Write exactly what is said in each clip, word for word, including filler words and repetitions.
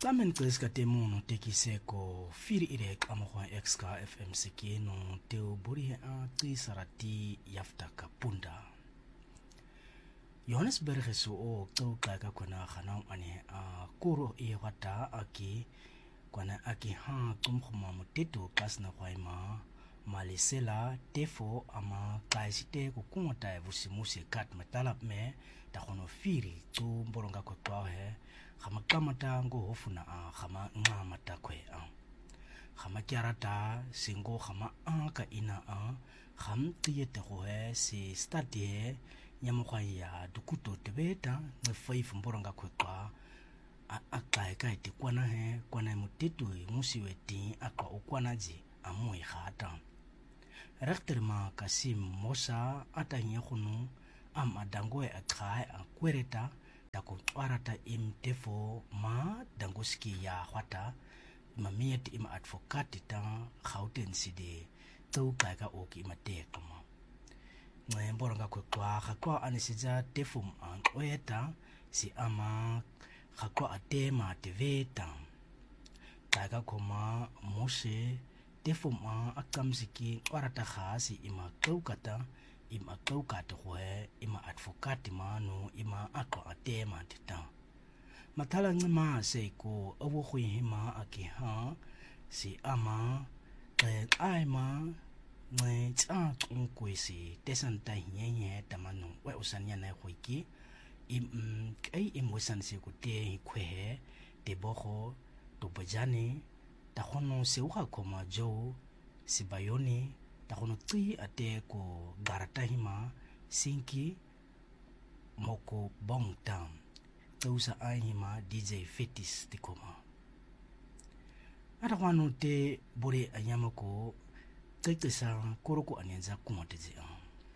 Tamen kreska temo no teki seko firi irek amokwa exka F M seki no teo buri a ti sarati yafta kapunda. Johannesburg so o to kaka kona khana ane a kuro e wata aki kwana aki ha tumkhuma mutito klas na kwaima malisela tefo ama kaisite ku kungota vusimuse kat matalap me ta khono firi tu mboronga ko twahe khama kamata ngo hofuna a khama ngamata kwe a khama kyarata singo khama a ka ina a kham tiyete go he si stadie nyamokwa ya dukuto tebeta nge five mboronga ko twa a akai kai ti kwana he kwana mutitu musiwe ti akwa ukwanaji amoi khata Rechterma Kasim Mosa atanye khunu am adangoe akai akwereta dako twarata im tefo ma dangoski ya khwata mamiet im advocate ta Gauteng side to kaka oki matekama ngembora ko kwa khakwa anisija tefum anqweta si ama khakwa atema teveta kaka koma mose tefuma akamsiki warata khasi ima kaukata ima kaukata khoe ima advocate manu ima akwa atema tita mathala ngama seiko obo khwihima akiha si ama ke aima nge tsa tsunkwesi tesanta hinyenye tamanu we usanya na khwiki im kai emosan se ko te khwe te bogo to bajani ta khono se uga koma jo sibayoni ta khono ti ate ko garata hima sinki moko bongtam tausa ahima D J Fetis tikoma ara kwano te bore anyamako tsaitsa koroko anenza kumotezi a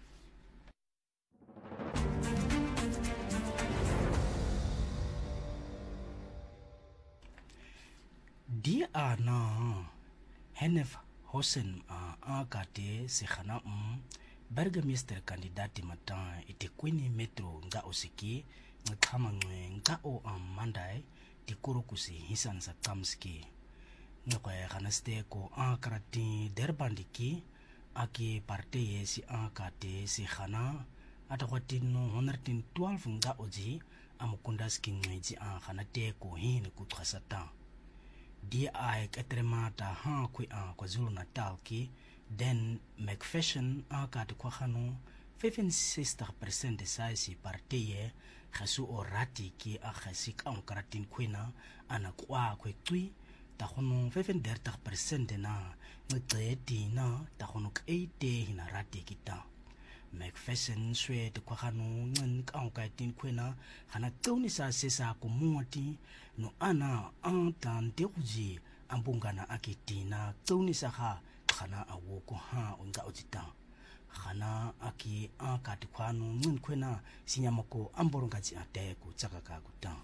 Dia ana Henef Hossein a akate se khana um Burgermeister candidate mata ite kwini metro nga osiki ngkhama ngwe nga o amandai tikurukusi hisan sa tamski ngwe khana ste ko akrati derbandiki aki parteye si akate si khana atakwatino one hundred twelve nga oji amukundaski ngweji a khana te ko hin ku khasata di ai katremata ha ku a KwaZulu Natal ki then McPherson aka de kwahano fifty-six percent de saisi parteye khasu orati ki a khasik an karatin kwina ana kwa kwetwi ta khono fifty percent na ngqeti na ta khono eighty hina rati kita McPherson swe de kwahano ngin ka ka tin kwina khana tsoni sa sesa ku muati no ana antan de uji ambungana akitina tsoni sa ha khana awoko ha unga ojita khana aki akati kwanu ngin kwena sinyamako amboronga ji ate ku tsakaka kuta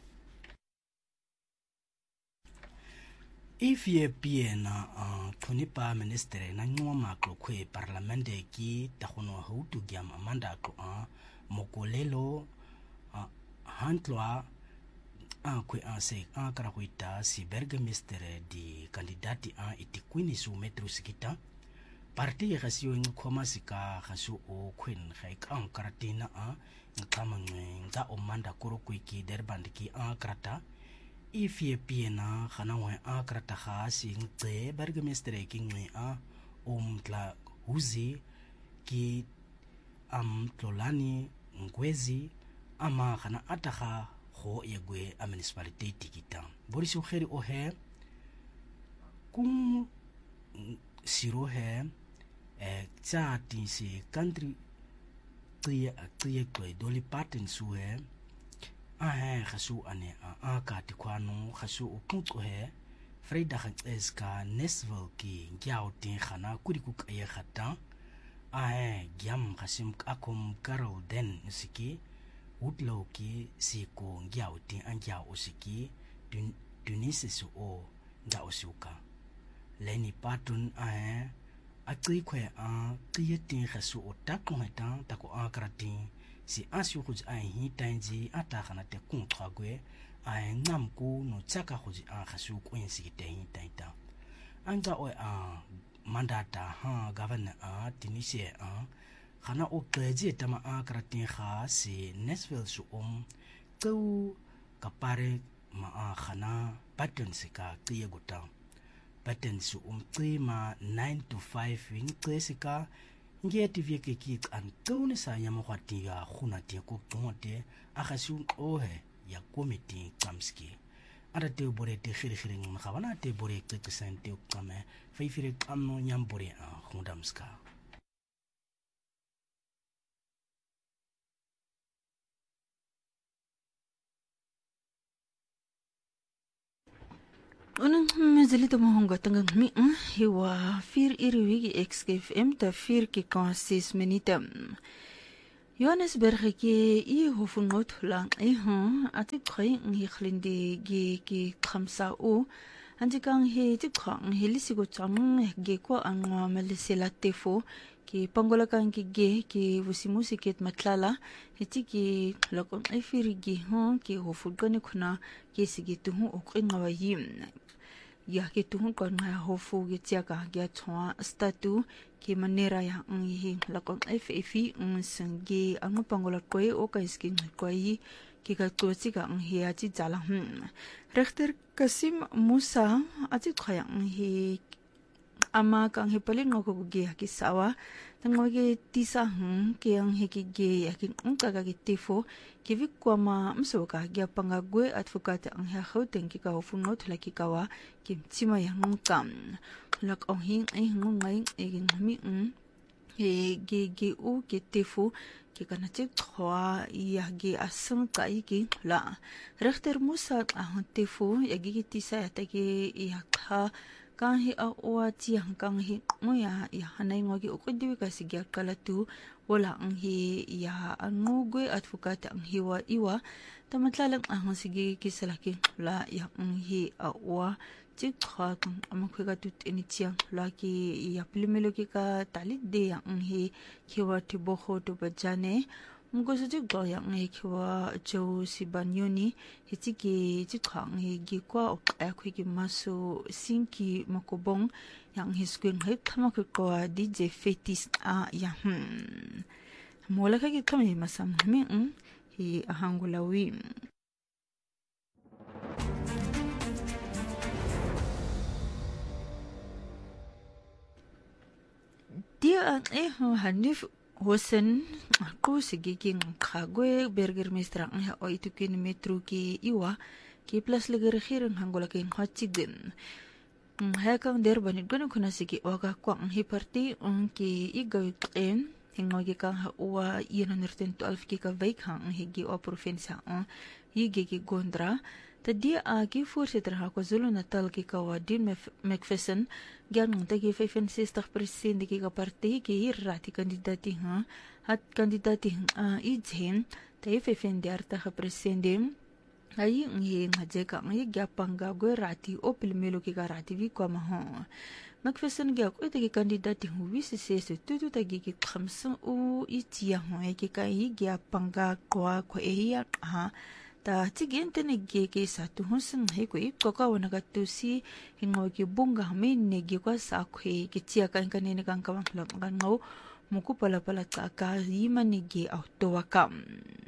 if ye piena a thonipa minister na nyoma ko kwe parlamente ki takhono hautu gyam amanda ko a mokolelo a hantlwa a kwe a se a karakuita si Burgermeister di kandidati a itikwini su metro sikita parti gasio ngkhoma sika gaso o khwen gaik ang karatina a ngkhama nga o manda koro kwiki derbandiki a krata if ye piena khana wa a krata ga si ngce Burgermeister ki ngwe a umtla huzi ki am tlolani ngwezi ama khana ataga go yegwe a municipality tikita boriso kheri o he kum siro he eh tsati si country tia tia kwe doli pattern su he a he khasu ane a ka ti kwano khasu o putso he freida khatseska nesville ki ngyao tin khana kuriku kaya khata a he gyam khasim akom karol den siki Woodlow ki siko ngyao tin angyao osiki dun dunise su o nga osuka leni patun a akri kwe a kriyetin khasu o takon heta tako akratin si asyu kuj a hi tanji ata khana te kontra gwe ai ngam ku no tsaka go ji a ga su ko en si teng taita anga o a mandata ha governor a tinise a gana o qetse tama a kratin ga si Nashville su om tsu kapare ma a gana pattern se ka qiye gota pattern su um qima nine to five wing qesika ngeti vike ki an tone sa nyama kwati ya khuna te ko tonte a ga su o he ya committee kamski ara te bore te khiri khiri ngam khabana te bore te sente ukame faifire kamno nyam bore a khundamska Unang mazalita mo hong gatang mi hiwa fir iriwigi X K F M ta fir ki kansis minita. Johannesburg ki i hofungot lang i hon ati khay ngi khlindi gi ki khamsa u anji kang he ti khang he lisigo chang ge ko anwa malisela tefo ki pangola kang ki ge ki vusimusi ket matlala heti ki lokon ai fir gi hon ki hofugane khuna ki sigi tu hu okringa wa yim ya ki tuhun kon nga hofu gi tiaka gya chwa statu ki manera ya ngi lakon F F ng sangi ang pangola koe o ka skin koe ki ka tosi ka ngi ati jala hm Rechter Kasim Musa ati khaya ngi ama kang he palin ngo ko gi ki sawa tangwa gi tisa hm ki ang he ki gi ya ki ngka ga ki tifo ki vikwa ma msoka gya pangagwe advocate ang ha khoteng ki ka hofungo thla ki kawa ki chima yang ngam lak ong hing ai ngai e mi um e ge ge u ki tifo ki kana che khwa ya ge asang ka ki la Rechter Musa a tifo ya gi tisa ya ta ki ya kha kang hi a oa chiang kang hi ngoya ya hanai ngogi okodiwi ka sigya kalatu wala ang hi ya angugwe advocate ang hiwa iwa tamatlalang ang sige kisalaki la ya ang hi a oa chikha kang amakhwega tut eni chiang la ki ya plimelo ki ka talit de ang hi khiwa tibo kho to bajane mgo su jik do yang ngai khiwa jo si banyoni hichi ki chikhang hi gi kwa ok a khwi ki masu sinki makobong yang hi screen hai thama ko ko D J Fetis a ya hm mola ka ki kami masam mi hi ahangulawi dia eh hanif Hosen aku sigiging khagwe burgermeister ang ha oi tukin metro ki iwa ki plus leger khirang hangola kin khachigin ha kang der banit gonu khuna sigi waga kwang hi party ang ki igaw en hingogi kang ha uwa yeno nerten twelve ki ka veik hang higi o provinsia ang higi ki gondra tadi a ki voorsitter ha KwaZulu Natal ki kawa Dean McPherson gyan ng tagi fifty-six percent ki ka party ki rati kandidati ha at kandidati a ijen tay fifty arta ka presidente ay ngi ngaje ka ngi gyapang ga gwe rati o pilmelo ki ka rati vi kwa ma ho McPherson gya ko tagi kandidati hu wisi se se tutu tagi ki khamsa o itia ho ay ki ka hi gyapang ga kwa ko e ya ha ta tigente ne ge ge sa tu hunsen he ko ip ko ka wana ka tu si hingo ki bunga me ne ge kwa sa khwe ki chia kan kan ne kan ka wang la kan ngo muku pala pala ta ka yima ne ge auto wakam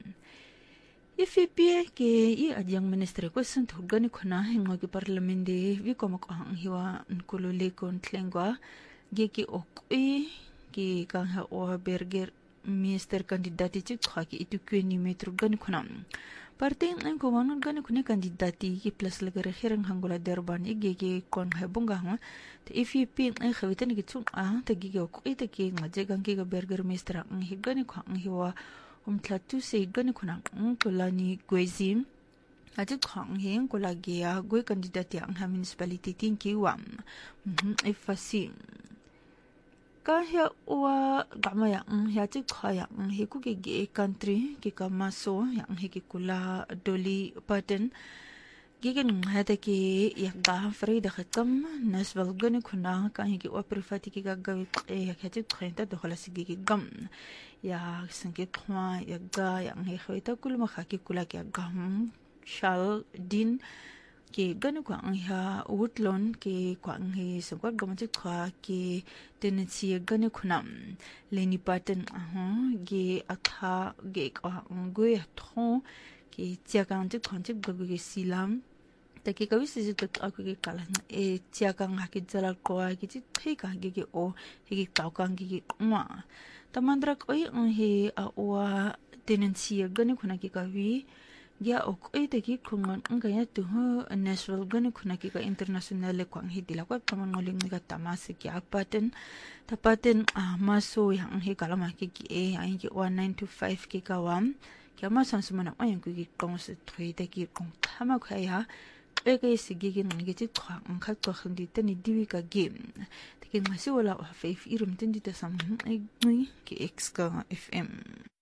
ifipie ke i adyang ministre ko sun tu gani khona hingo ki parliament de vi ko mak ang hiwa nkulo le kon tlengwa ge ki okui ki kan ha o berger minister kandidati chi kha ki itu kweni metro gani khona Parting ang kumanon gani kuni kandidati ki plus lagar hirang hanggula derban igege kon habunga ha te ifipin ang khawitan ki chung a te gige ko ite ki ngaje gang ki ga burger mistra ang higani ko ang hiwa um tlatu se gani kuna ang kulani gwezim ati khang heng kulagi ya gwe kandidati ang ha municipality tin ki wam mhm ifasi Kahya uwa gama yang ya cik kaya yang hiku gigi country kika maso yang hiki kula Dolly Parton gigi nung hata ki ya ga Frida khatam Nashville gani kuna kan hiki wa privati ki gagawi ya cik kaya ta dokhala si gigi gam ya sangkit kwa ya ga yang hiki ta kula makhaki kula ki gam shal din ke gane kwa ang ha woodlawn ke kwa ang he sangwa gamati kwa ke tenancy gane khunam leni pattern aha ge akha ge kwa ngwe thon ke chiagang ti khonti gagu ge silam taki kawi si to aku ge kala e chiagang ha ke jala kwa ge ti thika ge ge o ge kaukang ge ma tamandra koi ang he a wa tenancy gane khuna ke kawi ya ok ite ki kungon nga ya tu national gane khuna ki ka international le kwang hidila kwa kamang ngoling ni ka tamase ki apaten tapaten a maso yang he kalama ki ki e ai ki one nine two five ki ka wam ki ma san sumana ayang ki kong se three te ki kong thama khaya e ke sigi ki ngi ti khang kha to khndi te ni diwi ka game te ki ngasi wala fa if irum tin di ta sam ai ki ex ka fm